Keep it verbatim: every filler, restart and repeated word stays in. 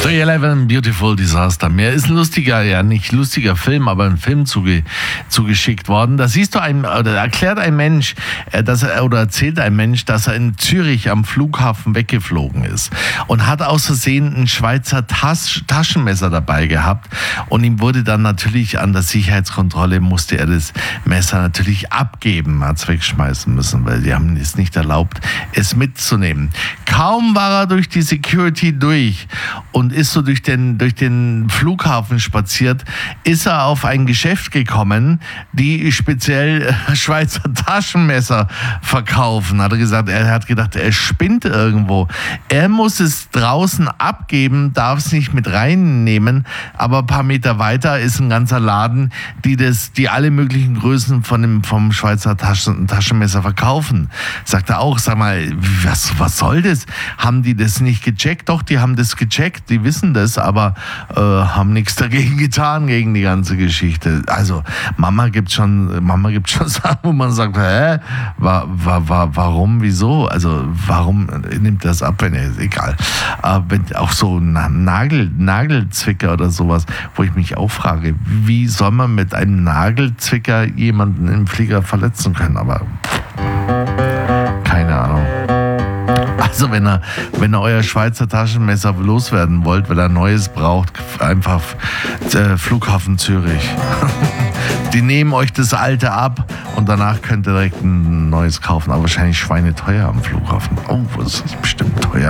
three eleven, Beautiful Disaster. Mir ist ein lustiger, ja nicht lustiger Film, aber ein Film zuge, zugeschickt worden. Da siehst du ein, oder erklärt ein Mensch, dass er, oder erzählt ein Mensch, dass er in Zürich am Flughafen weggeflogen ist und hat aus Versehen ein Schweizer Tas- Taschenmesser dabei gehabt und ihm wurde dann natürlich an der Sicherheitskontrolle, musste er das Messer natürlich abgeben, hat es wegschmeißen müssen, weil die haben es nicht erlaubt, es mitzunehmen. Kaum war er durch die Security durch und ist so durch den, durch den Flughafen spaziert, ist er auf ein Geschäft gekommen, die speziell Schweizer Taschenmesser verkaufen. Hat er gesagt, er hat gedacht, er spinnt irgendwo. Er muss es draußen abgeben, darf es nicht mit reinnehmen, aber ein paar Meter weiter ist ein ganzer Laden, die das, die alle möglichen Größen von dem, vom Schweizer Taschen, Taschenmesser verkaufen. Sagt er auch, sag mal, was, was soll das? Haben die das nicht gecheckt? Doch, die haben das gecheckt, die wissen das, aber äh, haben nichts dagegen getan, gegen die ganze Geschichte. Also Mama gibt schon, Mama gibt schon Sachen, wo man sagt, hä, wa, wa, wa, warum, wieso? Also warum nimmt das ab, wenn er, egal. Aber wenn auch so Nagel, Nagelzwicker oder sowas, wo ich mich auch frage, wie soll man mit einem Nagelzwicker jemanden im Flieger verletzen können? Aber keine Ahnung. Also wenn ihr, wenn ihr euer Schweizer Taschenmesser loswerden wollt, weil ihr ein neues braucht, einfach äh, Flughafen Zürich. Die nehmen euch das alte ab und danach könnt ihr direkt ein neues kaufen. Aber wahrscheinlich schweineteuer am Flughafen. Oh, das ist bestimmt teuer.